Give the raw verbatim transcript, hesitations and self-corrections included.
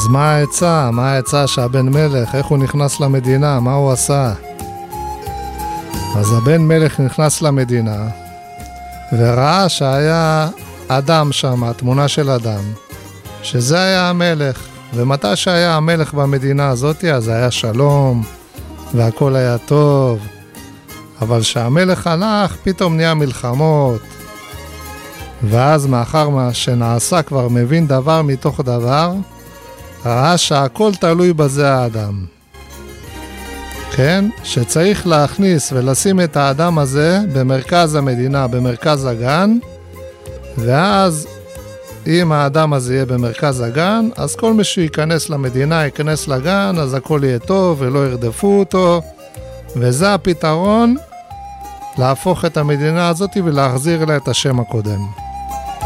אז מה העצה? מה העצה שהבן מלך, איך הוא נכנס למדינה? מה הוא עשה? אז הבן מלך נכנס למדינה וראה שהיה אדם שם, תמונה של אדם, שזה היה המלך. ומתי שהיה המלך במדינה הזאת, אז היה שלום והכל היה טוב. אבל שהמלך הלך, פתאום נהיה מלחמות. ואז מאחר מה שנעשה כבר מבין דבר מתוך דבר, ראה שהכל תלוי בזה האדם. כן? שצריך להכניס ולשים את האדם הזה במרכז המדינה, במרכז הגן, ואז אם האדם הזה יהיה במרכז הגן, אז כל מי שייכנס למדינה, ייכנס לגן, אז הכל יהיה טוב ולא ירדפו אותו, וזה הפתרון להפוך את המדינה הזאת ולהחזיר לה את השם הקודם.